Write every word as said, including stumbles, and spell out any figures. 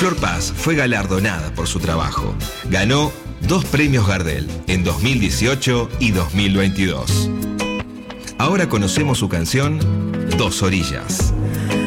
Flor Paz fue galardonada por su trabajo. Ganó dos premios Gardel en dos mil dieciocho y dos mil veintidós. Ahora conocemos su canción Dos Orillas.